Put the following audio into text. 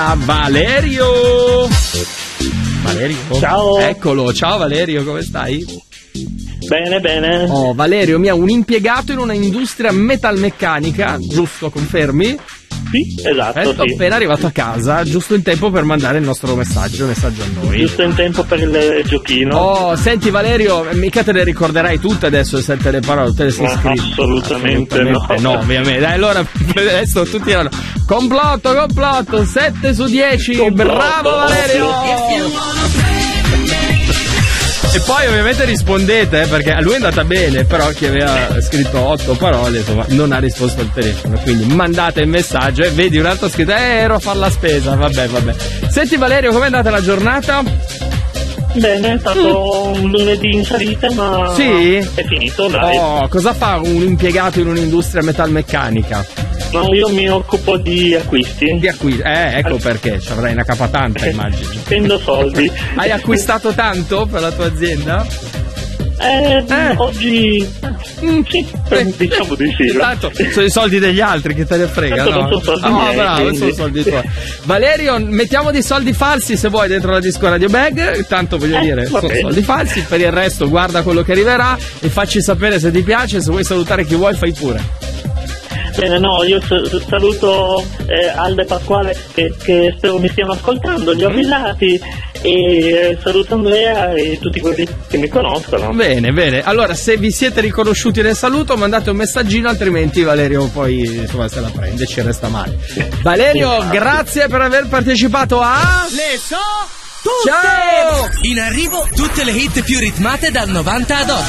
Valerio. Valerio? Ciao. Eccolo, ciao Valerio, come stai? Bene, bene. Oh, Valerio, mi ha un impiegato in una industria metalmeccanica, giusto, confermi? Sì, esatto, sì. Appena arrivato a casa, giusto in tempo per mandare il nostro messaggio a noi. Giusto in tempo per il giochino. Oh, senti Valerio, mica te le ricorderai tutte adesso, le parole, te le sei scritte? Assolutamente no. No, ovviamente. Dai, allora, adesso tutti diranno complotto, 7 su 10, complotto. Bravo Valerio! E poi ovviamente rispondete, perché a lui è andata bene, però chi aveva scritto 8 parole insomma non ha risposto al telefono, quindi mandate il messaggio e vedi un altro scritto ero a fare la spesa, vabbè. Senti Valerio, com'è andata la giornata? Bene, è stato un lunedì in salita, ma sì? È finito, dai. Oh, cosa fa un impiegato in un'industria metalmeccanica? No, io mi occupo di acquisti. Ecco perché ci avrai una capa tanta, immagino. Spendo soldi. Hai acquistato tanto per la tua azienda? Oggi sì, diciamo di sì. Esatto, sono i soldi degli altri che te ne frega, no? Non sono soldi miei, bravo, quindi. sono soldi tuoi. Valerio, mettiamo dei soldi falsi se vuoi dentro la Disco Radio Bag, tanto voglio dire, sono soldi falsi, per il resto guarda quello che arriverà e facci sapere se ti piace, se vuoi salutare chi vuoi fai pure. Bene, no, io saluto Alda e Pasquale che spero mi stiano ascoltando, li ho avvisati, e saluto Andrea e tutti quelli che mi conoscono. Bene, allora se vi siete riconosciuti nel saluto mandate un messaggino, altrimenti Valerio poi insomma se la prende, ci resta male. Valerio, grazie per aver partecipato a Le so tutte! Ciao! In arrivo tutte le hit più ritmate dal 90 ad oggi.